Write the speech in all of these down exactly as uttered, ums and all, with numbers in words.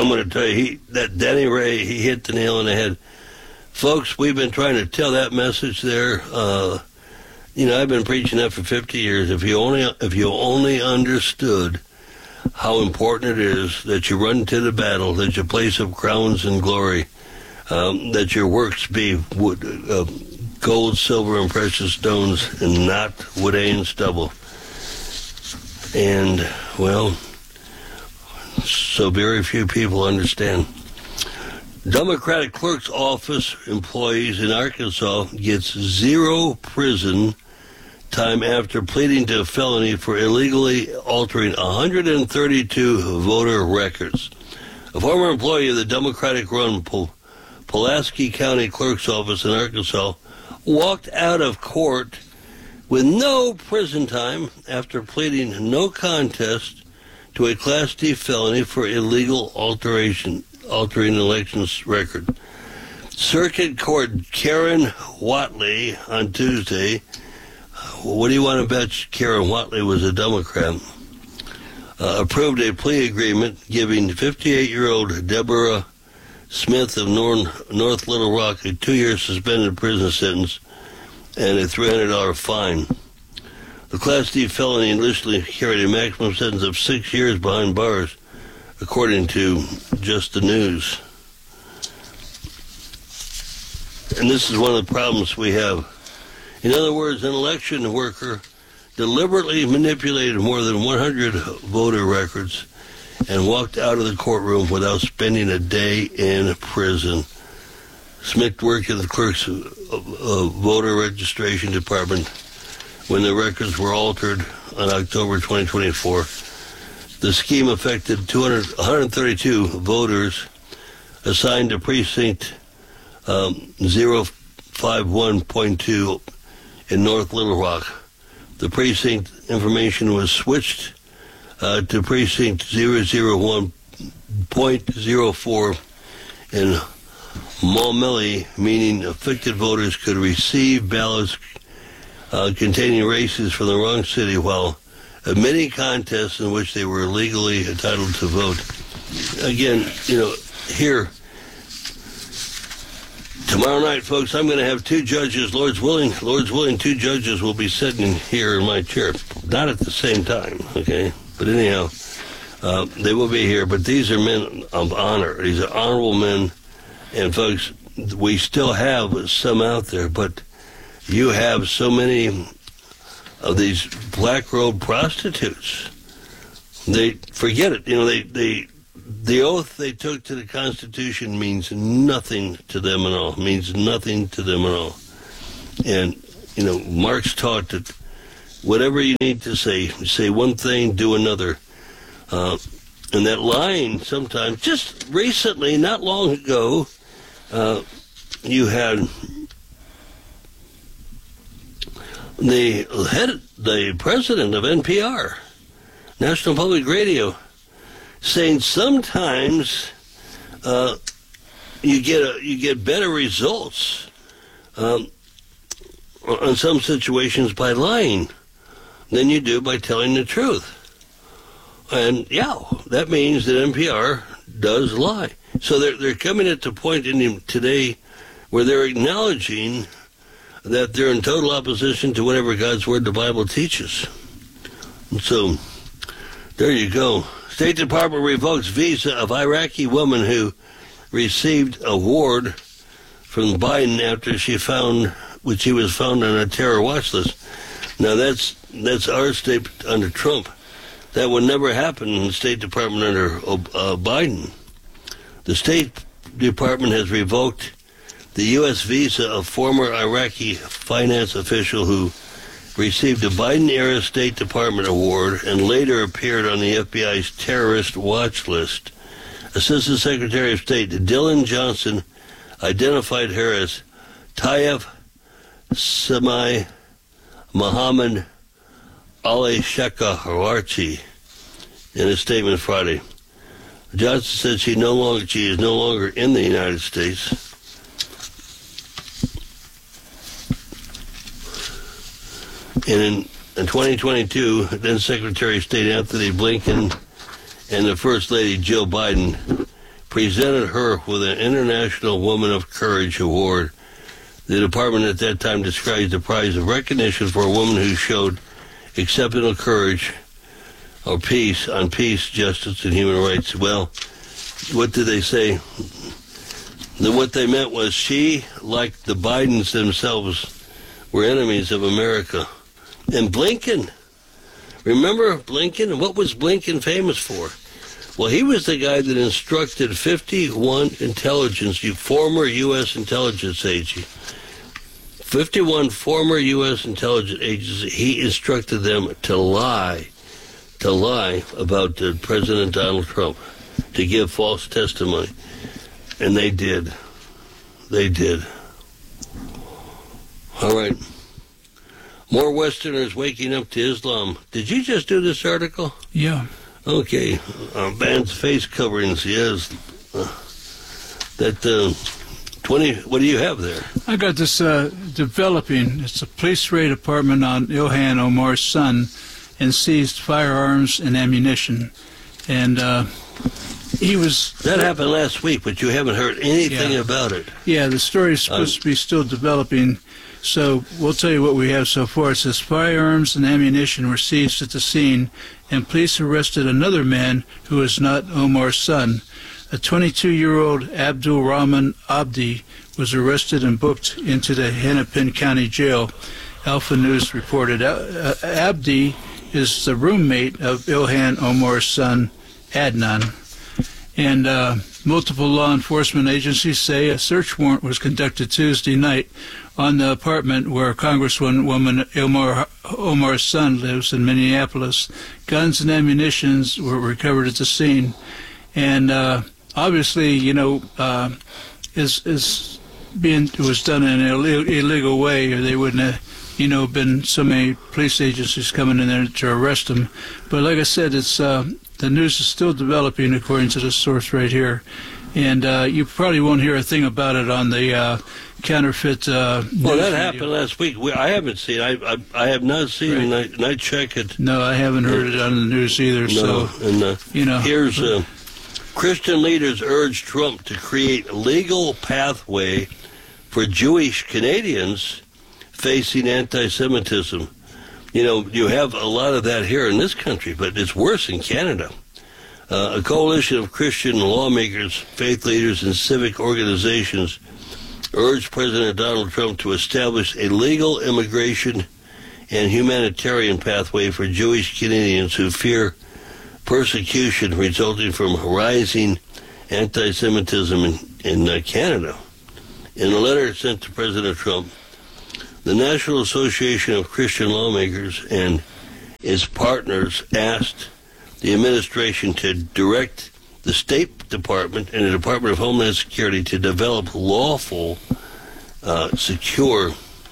I'm going to tell you, he, that Denny Ray, he hit the nail on the head. Folks, we've been trying to tell that message there. Uh, you know, I've been preaching that for fifty years. If you only, if you only understood how important it is that you run to the battle, that you place up crowns and glory, um, that your works be wood, uh, gold, silver, and precious stones, and not wood, hay, and stubble. And, well, so very few people understand. Democratic clerk's office employees in Arkansas gets zero prison time after pleading to a felony for illegally altering one hundred thirty-two voter records. A former employee of the Democratic-run Pul- Pulaski County Clerk's Office in Arkansas walked out of court with no prison time after pleading no contest to a Class D felony for illegal alteration, altering elections record. Circuit Court Karen Whatley on Tuesday. What do you want to bet Karen Whatley was a Democrat? Uh, approved a plea agreement giving fifty-eight-year-old Deborah Smith of North, North Little Rock a two-year suspended prison sentence and a three hundred dollars fine. The Class D felony initially carried a maximum sentence of six years behind bars, according to Just the News. And this is one of the problems we have. In other words, an election worker deliberately manipulated more than one hundred voter records and walked out of the courtroom without spending a day in prison. Smith worked at the clerk's uh, uh, voter registration department when the records were altered on October twenty twenty-four. The scheme affected two hundred, one hundred thirty-two voters assigned to precinct um, zero five one point two in North Little Rock. The precinct information was switched uh, to precinct zero zero one point zero four in Maumelle, meaning affected voters could receive ballots uh, containing races from the wrong city while admitting contests in which they were legally entitled to vote. Again, you know, here, tomorrow night, folks, I'm going to have two judges, Lord's willing, Lord's willing, two judges will be sitting here in my chair. Not at the same time, okay? But anyhow, uh, they will be here. But these are men of honor. These are honorable men. And, folks, we still have some out there, but you have so many of these black-robed prostitutes. They forget it. You know, they, they the oath they took to the Constitution means nothing to them at all, means nothing to them at all. And, you know, Marx taught that whatever you need to say, say one thing, do another. Uh, and that line sometimes, just recently, not long ago, uh, you had the head, the president of N P R, National Public Radio, saying sometimes uh, you get a, you get better results um, on some situations by lying than you do by telling the truth. And yeah, that means that N P R does lie. So they're they're coming at the point in the, today where they're acknowledging that they're in total opposition to whatever God's Word, the Bible, teaches. And so there you go. State Department revokes visa of Iraqi woman who received award from Biden after she found, which she was found on a terror watch list. Now that's that's our state under Trump. That would never happen in the State Department under uh, Biden. The State Department has revoked the U S visa of former Iraqi finance official who received a Biden-era State Department award and later appeared on the F B I's terrorist watch list. Assistant Secretary of State Dylan Johnson identified her as Tayyip Samai Mohammed Ali Sheka Harachi in a statement Friday. Johnson said she no longer she is no longer in the United States. And in, in twenty twenty-two, then Secretary of State Anthony Blinken and the First Lady Jill Biden presented her with an International Woman of Courage Award. The department at that time described the prize of recognition for a woman who showed exceptional courage or peace on peace, justice, and human rights. Well, what did they say? The, what they meant was she, like the Bidens themselves, were enemies of America. And Blinken, remember Blinken? What was Blinken famous for? Well, he was the guy that instructed fifty-one intelligence, former U S intelligence agencies, fifty-one former U S intelligence agencies, he instructed them to lie, to lie about uh, President Donald Trump, to give false testimony. And they did. They did. All right. More Westerners waking up to Islam. Did you just do this article? Yeah. Okay. Uh, bans face coverings, yes. Uh, that, uh, twenty, what do you have there? I got this uh, developing. It's a police raid apartment on Ilhan Omar's son and seized firearms and ammunition. And uh, he was... That happened last week, but you haven't heard anything yeah. about it. Yeah, the story is supposed um, to be still developing. So we'll tell you what we have so far. It says firearms and ammunition were seized at the scene, and police arrested another man who is not Omar's son. A twenty-two-year-old Abdul Rahman Abdi was arrested and booked into the Hennepin County Jail. Alpha News reported. Uh, Abdi is the roommate of Ilhan Omar's son, Adnan. And uh, multiple law enforcement agencies say a search warrant was conducted Tuesday night on the apartment where Congresswoman Omar, Omar's son lives in Minneapolis. Guns and ammunition were recovered at the scene. And uh, obviously, you know, uh, is is being it was done in an Ill illegal way, or they wouldn't have, you know, been so many police agencies coming in there to arrest him. But like I said, it's uh, the news is still developing according to the source right here, and uh, you probably won't hear a thing about it on the uh, counterfeit. Uh, well, that video. happened last week. We, I haven't seen. I I, I have not seen. Right. And, I, and I check it. No, I haven't heard uh, it on the news either. No, so and uh, you know, here's. Uh, Christian leaders urge Trump to create a legal pathway for Jewish Canadians facing anti-Semitism. You know, you have a lot of that here in this country, but it's worse in Canada. Uh, a coalition of Christian lawmakers, faith leaders, and civic organizations urged President Donald Trump to establish a legal immigration and humanitarian pathway for Jewish Canadians who fear persecution resulting from rising anti-Semitism in, in uh, Canada. In a letter sent to President Trump, the National Association of Christian Lawmakers and its partners asked the administration to direct the State Department and the Department of Homeland Security to develop lawful, uh, secure,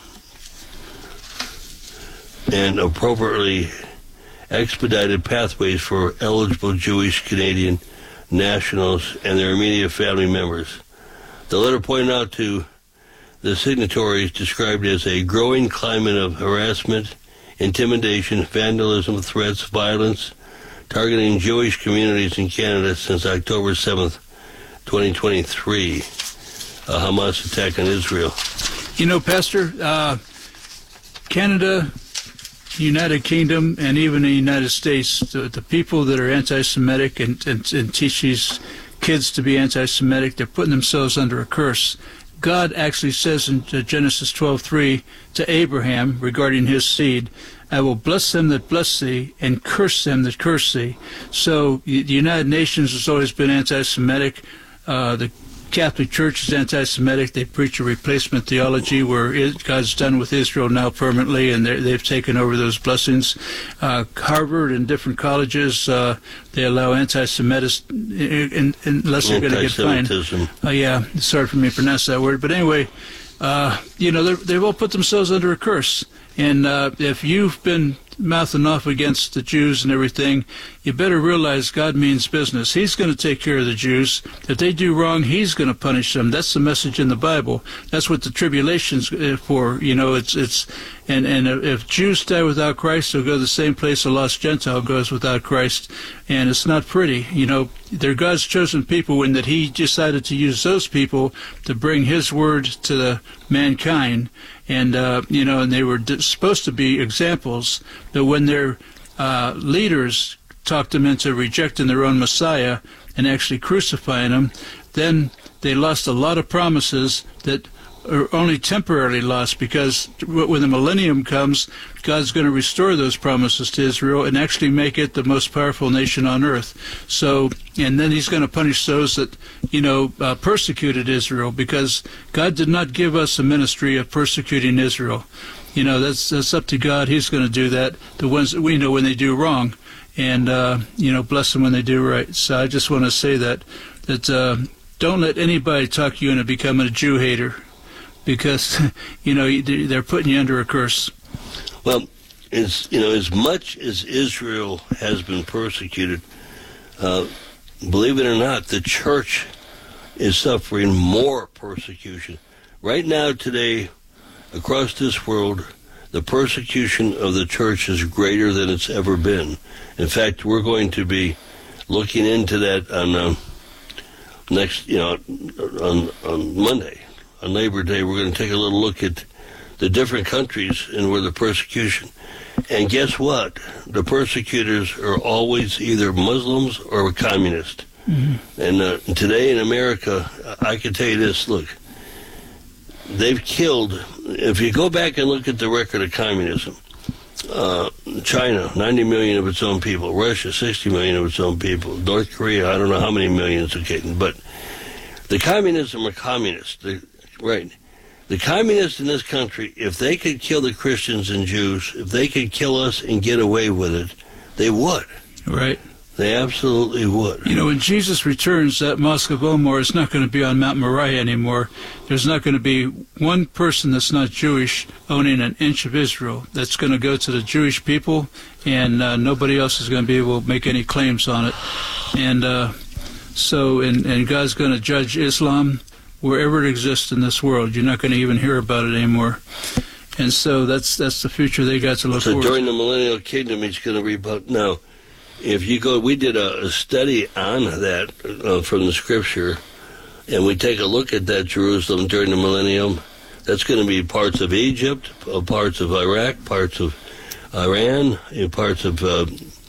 and appropriately expedited pathways for eligible Jewish Canadian nationals and their immediate family members. The letter pointed out to the signatories described as a growing climate of harassment, intimidation, vandalism, threats, violence, targeting Jewish communities in Canada since October seventh, twenty twenty-three, a Hamas attack on Israel. You know, Pastor, uh, Canada, United Kingdom, and even the United States, the, the people that are anti-Semitic and, and, and teach these kids to be anti-Semitic, they're putting themselves under a curse. God actually says in Genesis twelve three to Abraham regarding his seed, I will bless them that bless thee and curse them that curse thee. So the United Nations has always been anti-Semitic. Uh, the Catholic Church is anti-Semitic. They preach a replacement theology where it, God's done with Israel now permanently, and they've taken over those blessings. Uh, Harvard and different colleges, uh, they allow anti-Semitism unless they're going to get fined. Uh, yeah, it's hard for me to pronounce that word. But anyway, uh, you know, they've all put themselves under a curse. And uh, if you've been mouthing off against the Jews and everything, you better realize God means business. He's going to take care of the Jews. If they do wrong, he's going to punish them. That's the message in the Bible. That's what the tribulation's for. You know, it's it's And and if Jews die without Christ, they'll go to the same place a lost Gentile goes without Christ. And it's not pretty. You know, they're God's chosen people in that he decided to use those people to bring his word to the mankind. And, uh, you know, and they were supposed to be examples. But when their uh, leaders talked them into rejecting their own Messiah and actually crucifying him, then they lost a lot of promises that are only temporarily lost, because when the millennium comes, God's going to restore those promises to Israel and actually make it the most powerful nation on earth. So, and then he's going to punish those that, you know, uh, persecuted Israel, because God did not give us a ministry of persecuting Israel. You know, that's that's up to God. He's going to do that, the ones that we know when they do wrong, and, uh, you know, bless them when they do right. So I just want to say that, that uh, don't let anybody talk you into becoming a Jew hater, because, you know, they're putting you under a curse. Well, as, you know, as much as Israel has been persecuted, uh, believe it or not, the church is suffering more persecution. Right now, today, across this world, the persecution of the church is greater than it's ever been. In fact, we're going to be looking into that on uh, next, you know, on, on Monday. On Labor Day, we're going to take a little look at the different countries and where the persecution. And guess what? The persecutors are always either Muslims or communist. Mm-hmm. And uh, today in America, I can tell you this, look, they've killed, if you go back and look at the record of communism, uh, China, ninety million of its own people, Russia, sixty million of its own people, North Korea, I don't know how many millions of kidding, but the communism are communists. They, right. The communists in this country, if they could kill the Christians and Jews, if they could kill us and get away with it, they would. Right. They absolutely would. You know, when Jesus returns, that Mosque of Omar is not going to be on Mount Moriah anymore. There's not going to be one person that's not Jewish owning an inch of Israel. That's going to go to the Jewish people, and uh, nobody else is going to be able to make any claims on it. And uh, so, and, and God's going to judge Islam wherever it exists in this world. You're not going to even hear about it anymore. And so that's that's the future they got to look so forward to. So during the millennial kingdom, he's going to rebut. Now, if you go, we did a, a study on that uh, from the scripture, and we take a look at that Jerusalem during the millennium. That's going to be parts of Egypt, uh, parts of Iraq, parts of Iran, and parts of uh,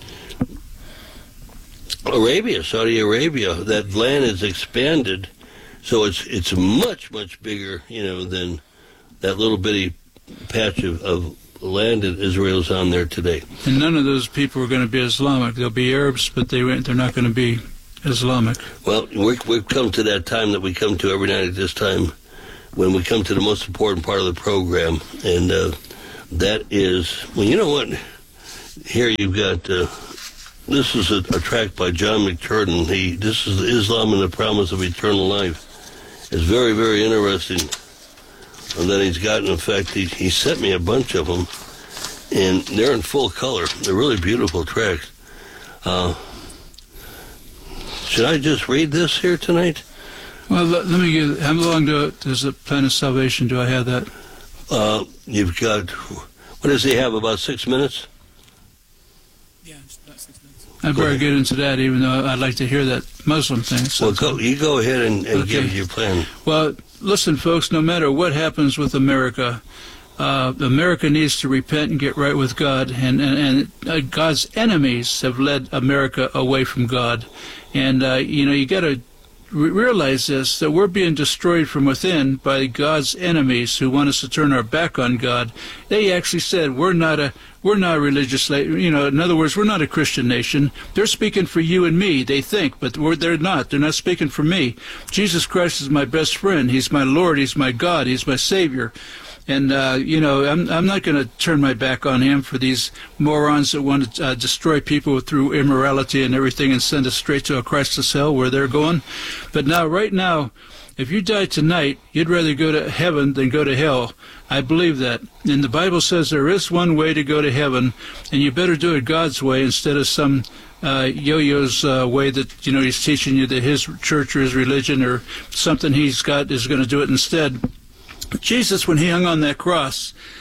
Arabia, Saudi Arabia. That land is expanded, so it's it's much much bigger, you know, than that little bitty patch of, of land that Israel's on there today. And none of those people are going to be Islamic. They'll be Arabs, but they they're not going to be Islamic. Well, we're, we've come to that time that we come to every night at this time, when we come to the most important part of the program, and uh, that is, well, you know what? Here you've got, uh, this is a, a track by John McTurnan. He, this is Islam and the Promise of Eternal Life. It's very, very interesting. And then he's got, in fact, he, he sent me a bunch of them, and they're in full color. They're really beautiful tracks. Uh, should I just read this here tonight? Well, let, let me give, how long do, does the Plan of Salvation, do I have that? Uh, you've got, what does he have, about six minutes? Yeah, it's about six minutes. I better get into that, even though I'd like to hear that Muslim thing. So well, go, you go ahead and, and okay. give your plan. Well, listen, folks, no matter what happens with America, uh, America needs to repent and get right with God, and, and, and uh, God's enemies have led America away from God. And, uh, you know, you got to re- realize this, that we're being destroyed from within by God's enemies who want us to turn our back on God. They actually said, we're not a we're not a religious, you know, in other words, we're not a Christian nation. They're speaking for you and me, they think, but we're, they're not. They're not speaking for me. Jesus Christ is my best friend. He's my Lord. He's my God. He's my Savior. And, uh, you know, I'm, I'm not going to turn my back on him for these morons that want to uh, destroy people through immorality and everything and send us straight to a Christless hell where they're going. But now, right now, if you die tonight, you'd rather go to heaven than go to hell. I believe that. And the Bible says there is one way to go to heaven, and you better do it God's way instead of some uh, yo-yo's uh, way that, you know, he's teaching you that his church or his religion or something he's got is going to do it instead. Jesus, when he hung on that cross,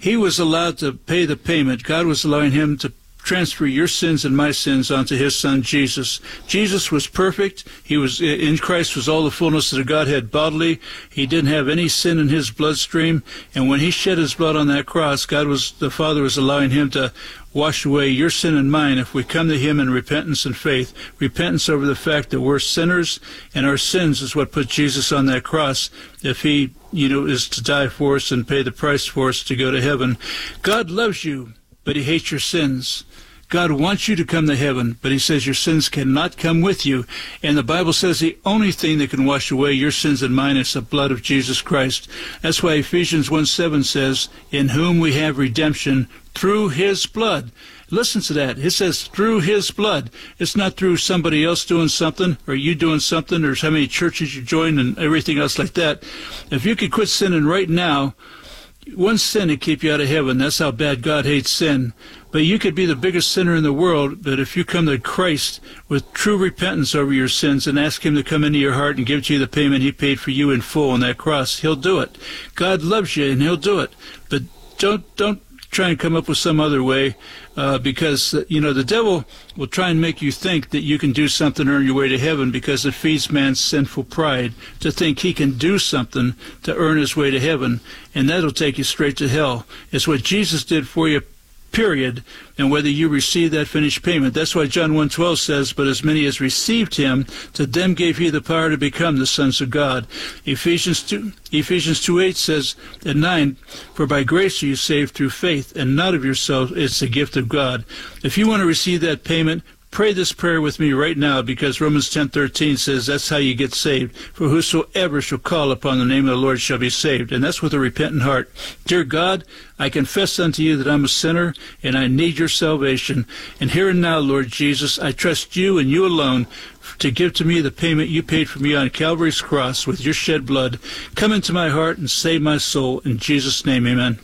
he was allowed to pay the payment. God was allowing him to transfer your sins and my sins onto his son Jesus. Jesus was perfect. He was in Christ was all the fullness of the Godhead bodily. He didn't have any sin in his bloodstream, and when he shed his blood on that cross, God was the Father was allowing him to wash away your sin and mine if we come to him in repentance and faith. Repentance over the fact that we're sinners, and our sins is what put Jesus on that cross. If he, you know, is to die for us and pay the price for us to go to heaven. God loves you, but he hates your sins. God wants you to come to heaven, but he says your sins cannot come with you. And the Bible says the only thing that can wash away your sins and mine is the blood of Jesus Christ. That's why Ephesians one seven says, in whom we have redemption through his blood. Listen to that. It says through his blood. It's not through somebody else doing something or you doing something or how many churches you join and everything else like that. If you could quit sinning right now, one sin to keep you out of heaven. That's how bad God hates sin. But you could be the biggest sinner in the world, but if you come to Christ with true repentance over your sins and ask him to come into your heart and give to you the payment he paid for you in full on that cross, he'll do it. God loves you, and he'll do it. But don't don't try and come up with some other way, uh, because, uh, you know, the devil will try and make you think that you can do something to earn your way to heaven, because it feeds man's sinful pride to think he can do something to earn his way to heaven, and that'll take you straight to hell. It's what Jesus did for you, period, and whether you receive that finished payment. That's why John one twelve says, but as many as received him, to them gave he the power to become the sons of God. Ephesians two, Ephesians two eight says at nine, for by grace are you saved through faith, and not of yourself, it's the gift of God. If you want to receive that payment, pray this prayer with me right now, because Romans ten thirteen says that's how you get saved. For whosoever shall call upon the name of the Lord shall be saved. And that's with a repentant heart. Dear God, I confess unto you that I'm a sinner and I need your salvation. And here and now, Lord Jesus, I trust you and you alone to give to me the payment you paid for me on Calvary's cross with your shed blood. Come into my heart and save my soul. In Jesus' name, amen.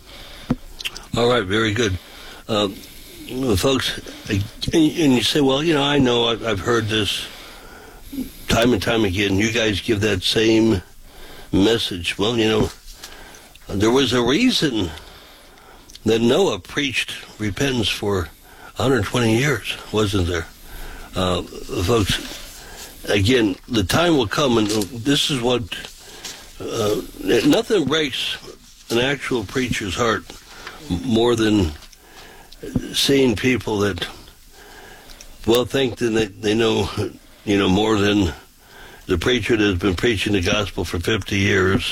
All right, very good. Um, Well, folks, and you say, well, you know, I know I've, I've heard this time and time again. You guys give that same message. Well, you know, there was a reason that Noah preached repentance for one hundred twenty years, wasn't there? Uh, folks, again, the time will come, and this is what, uh, nothing breaks an actual preacher's heart more than seeing people that, well, think that they, they know, you know, more than the preacher that has been preaching the gospel for fifty years.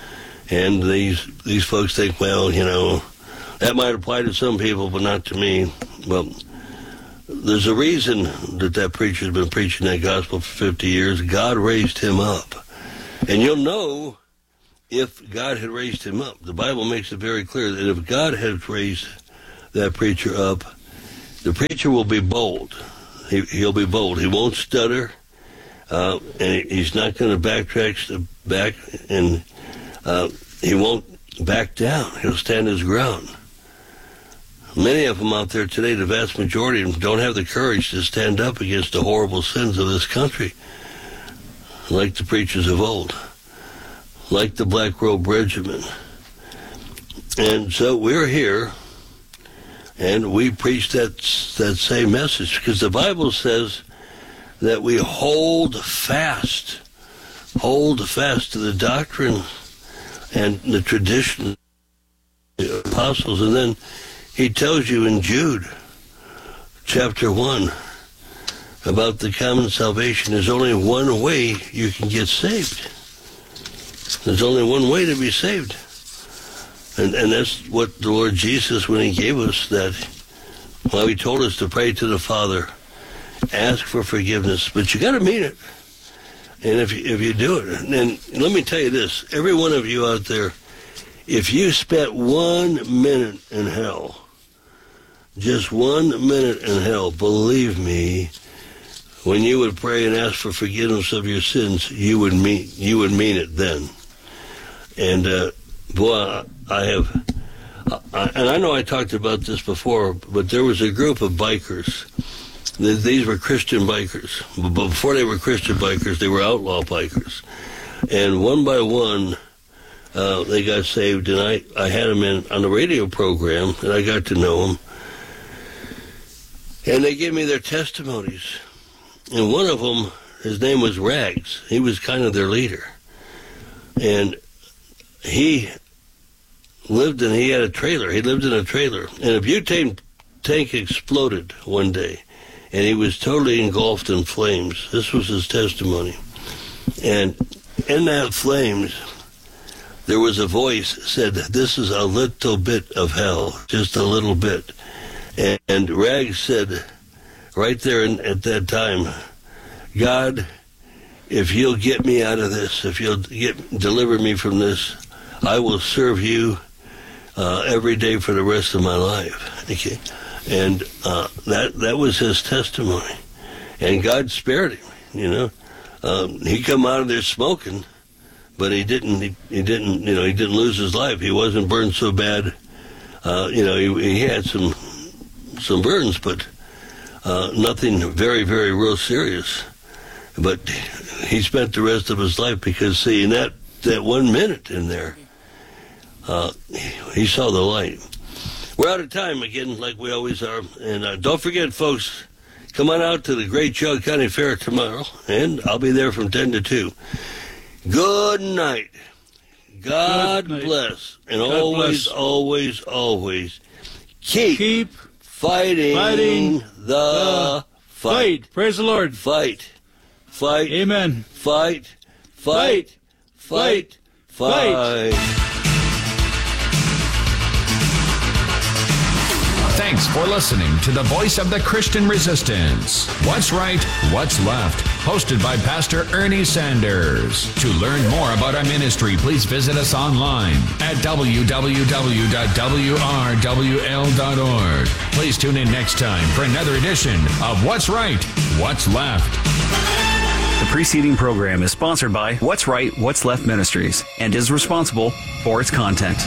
And these these folks think, well, you know, that might apply to some people, but not to me. Well, there's a reason that that preacher's been preaching that gospel for fifty years. God raised him up. And you'll know if God had raised him up. The Bible makes it very clear that if God had raised that preacher up, the preacher will be bold. He, he'll be bold. He won't stutter, uh, and he's not going to backtrack back, and uh, he won't back down. He'll stand his ground. Many of them out there today, the vast majority of them, don't have the courage to stand up against the horrible sins of this country, like the preachers of old, like the Black Robe Regiment. And so we're here, and we preach that that same message, because the Bible says that we hold fast, hold fast to the doctrine and the tradition of the apostles. And then he tells you in Jude, chapter one, about the common salvation. There's only one way you can get saved. There's only one way to be saved. And and that's what the Lord Jesus, when he gave us that, well, he told us to pray to the Father, ask for forgiveness, but you got to mean it. And if you, if you do it, and let me tell you this, every one of you out there, if you spent one minute in hell, just one minute in hell, believe me, when you would pray and ask for forgiveness of your sins, you would mean you would mean it then. And uh, boy, I have, I, and I know I talked about this before, but there was a group of bikers. These were Christian bikers. But before they were Christian bikers, they were outlaw bikers. And one by one, uh, they got saved, and I, I had them in on the radio program, and I got to know them. And they gave me their testimonies. And one of them, his name was Rags. He was kind of their leader. And he lived in, he had a trailer. He lived in a trailer. And a butane tank exploded one day. And he was totally engulfed in flames. This was his testimony. And in that flames, there was a voice that said, "This is a little bit of hell, just a little bit." And, and Rags said, right there in, at that time, "God, if you'll get me out of this, if you'll get deliver me from this, I will serve you uh, every day for the rest of my life." Okay. And uh, that that was his testimony. And God spared him, you know. Um, he come out of there smoking, but he didn't, he, he didn't, you know, he didn't lose his life. He wasn't burned so bad. Uh, you know, he, he had some some burns, but uh, nothing very, very real serious. But he spent the rest of his life because, see, in that, that one minute in there, uh, he saw the light. We're out of time again, like we always are. And uh, don't forget, folks, come on out to the Great Chug County Fair tomorrow, and I'll be there from ten to two. Good night. God Good night. bless. And God always, bless. always, always keep, keep fighting, fighting the, the fight. fight. Praise the Lord. Fight. Fight. Amen. Fight. Fight. Fight. Fight. Fight. fight. Thanks for listening to the Voice of the Christian Resistance. What's Right, What's Left? Hosted by Pastor Ernie Sanders. To learn more about our ministry, please visit us online at w w w dot w r w l dot org. Please tune in next time for another edition of What's Right, What's Left. The preceding program is sponsored by What's Right, What's Left Ministries and is responsible for its content.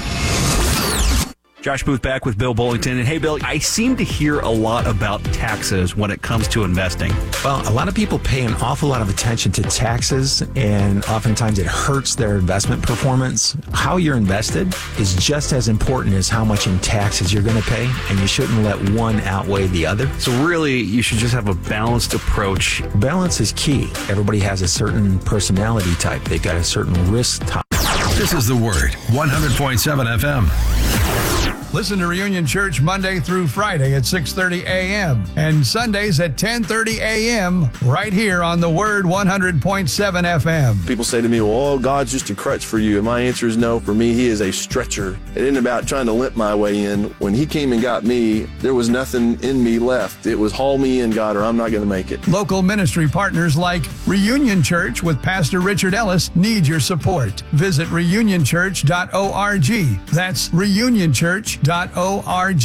Josh Booth back with Bill Bullington. And hey, Bill, I seem to hear a lot about taxes when it comes to investing. Well, a lot of people pay an awful lot of attention to taxes, and oftentimes it hurts their investment performance. How you're invested is just as important as how much in taxes you're going to pay, and you shouldn't let one outweigh the other. So really, you should just have a balanced approach. Balance is key. Everybody has a certain personality type. They've got a certain risk type. This is The Word, one hundred point seven F M. Listen to Reunion Church Monday through Friday at six thirty a.m. and Sundays at ten thirty a.m. right here on The Word one hundred point seven F M. People say to me, well, oh, God's just a crutch for you. And my answer is no. For me, He is a stretcher. It isn't about trying to limp my way in. When He came and got me, there was nothing in me left. It was haul me in, God, or I'm not going to make it. Local ministry partners like Reunion Church with Pastor Richard Ellis need your support. Visit reunion church dot org. That's reunion church dot org.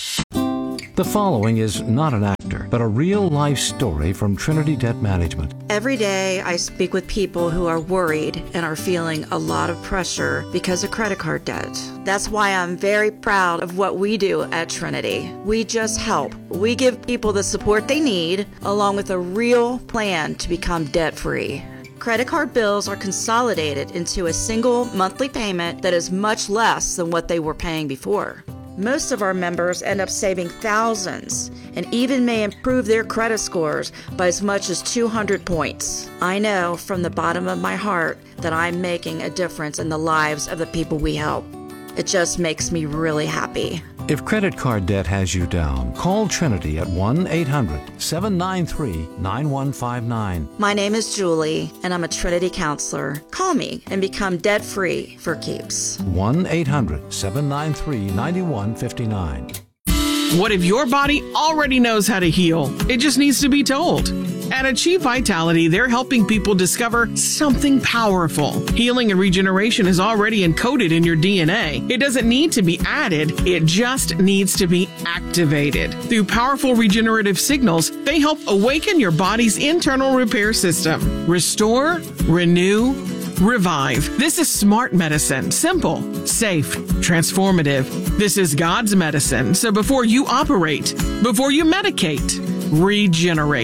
The following is not an actor, but a real-life story from Trinity Debt Management. Every day I speak with people who are worried and are feeling a lot of pressure because of credit card debt. That's why I'm very proud of what we do at Trinity. We just help. We give people the support they need, along with a real plan to become debt-free. Credit card bills are consolidated into a single monthly payment that is much less than what they were paying before. Most of our members end up saving thousands and even may improve their credit scores by as much as two hundred points. I know from the bottom of my heart that I'm making a difference in the lives of the people we help. It just makes me really happy. If credit card debt has you down, call Trinity at one eight hundred seven nine three nine one five nine. My name is Julie, and I'm a Trinity counselor. Call me and become debt-free for keeps. one eight hundred seven nine three nine one five nine. What if your body already knows how to heal? It just needs to be told. At Achieve Vitality, they're helping people discover something powerful. Healing and regeneration is already encoded in your D N A. It doesn't need to be added, it just needs to be activated. Through powerful regenerative signals, they help awaken your body's internal repair system. Restore, renew, revive. This is smart medicine. Simple, safe, transformative. This is God's medicine. So before you operate, before you medicate, regenerate.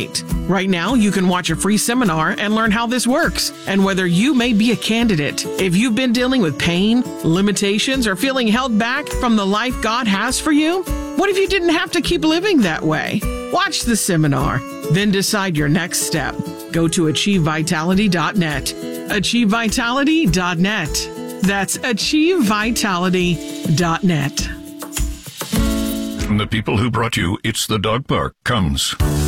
Right now, you can watch a free seminar and learn how this works and whether you may be a candidate. If you've been dealing with pain, limitations, or feeling held back from the life God has for you, what if you didn't have to keep living that way? Watch the seminar, then decide your next step. Go to achieve vitality dot net. achieve vitality dot net. That's achieve vitality dot net. From the people who brought you It's the Dog Park comes